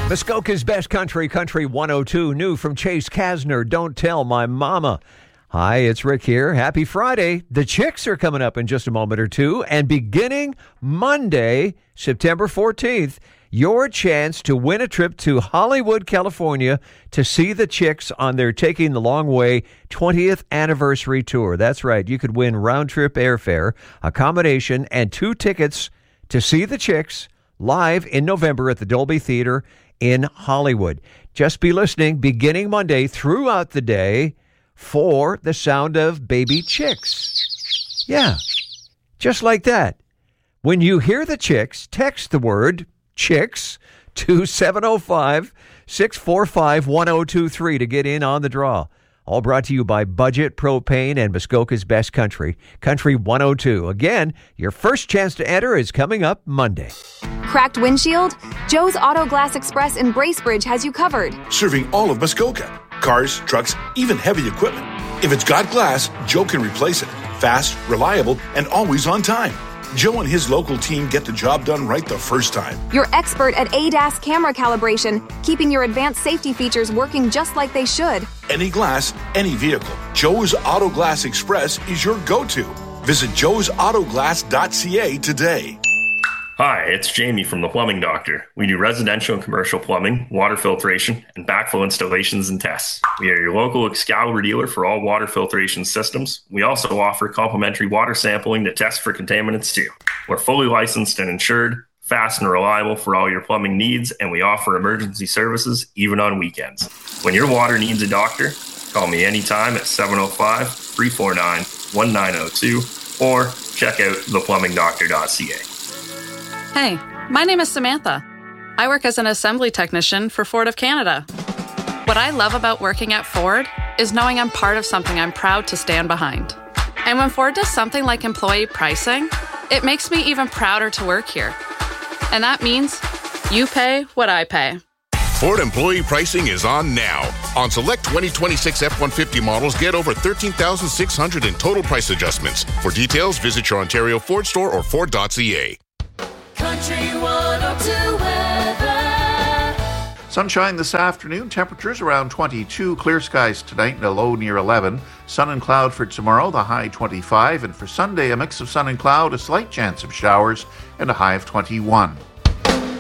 Muskoka's Best Country, Country 102, new from Chase Kasner, Don't Tell My Mama. Hi, it's Rick here. Happy Friday. The Chicks are coming up in just a moment or two, and beginning Monday, September 14th, your chance to win a trip to Hollywood, California to see the Chicks on their Taking the Long Way 20th anniversary tour. That's right. You could win round-trip airfare, accommodation, and 2 tickets to see the Chicks live in November at the Dolby Theater in Hollywood. Just be listening beginning Monday throughout the day for the sound of baby chicks. Yeah, just like that. When you hear the Chicks, text the word chicks to 705-645-1023 to get in on the draw. All brought to you by Budget Propane and Muskoka's Best Country, Country 102. Again, your first chance to enter is coming up Monday. Cracked windshield? Joe's Auto Glass Express in Bracebridge has you covered. Serving all of Muskoka. Cars, trucks, even heavy equipment. If it's got glass, Joe can replace it. Fast, reliable, and always on time. Joe and his local team get the job done right the first time. You're expert at ADAS camera calibration, keeping your advanced safety features working just like they should. Any glass, any vehicle. Joe's Auto Glass Express is your go-to. Visit joesautoglass.ca today. Hi, it's Jamie from The Plumbing Doctor. We do residential and commercial plumbing, water filtration, and backflow installations and tests. We are your local Excalibur dealer for all water filtration systems. We also offer complimentary water sampling to test for contaminants too. We're fully licensed and insured, fast and reliable for all your plumbing needs, and we offer emergency services even on weekends. When your water needs a doctor, call me anytime at 705-349-1902 or check out theplumbingdoctor.ca. Hey, my name is Samantha. I work as an assembly technician for Ford of Canada. What I love about working at Ford is knowing I'm part of something I'm proud to stand behind. And when Ford does something like employee pricing, it makes me even prouder to work here. And that means you pay what I pay. Ford employee pricing is on now. On select 2026 F-150 models, get over $13,600 in total price adjustments. For details, visit your Ontario Ford store or Ford.ca. Country 102 weather. Sunshine this afternoon. Temperatures around 22. Clear skies tonight and a low near 11. Sun and cloud for tomorrow, the high 25. And for Sunday, a mix of sun and cloud, a slight chance of showers, and a high of 21.